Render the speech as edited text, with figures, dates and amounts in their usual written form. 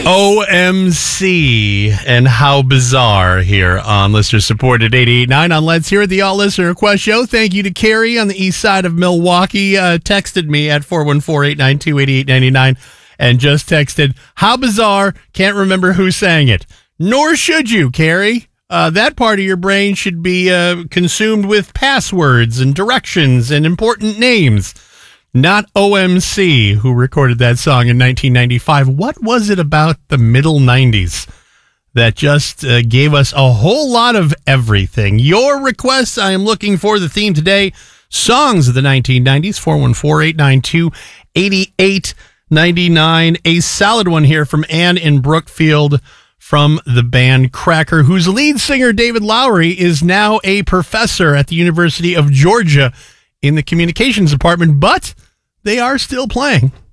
OMC and How Bizarre here on Listener Supported 88.9 on Let's Hear It, the All Listener Request Show. Thank you to Carrie on the east side of Milwaukee. Texted me at 414-892-8899 and just texted, how bizarre, can't remember who sang it. Nor should you, Carrie. That part of your brain should be consumed with passwords and directions and important names. Not OMC, who recorded that song in 1995. What was it about the middle 90s that just gave us a whole lot of everything? Your requests, I am looking for the theme today. Songs of the 1990s, 414-892-8899. A solid one here from Ann in Brookfield from the band Cracker, whose lead singer, David Lowery, is now a professor at the University of Georgia in the communications department, but they are still playing.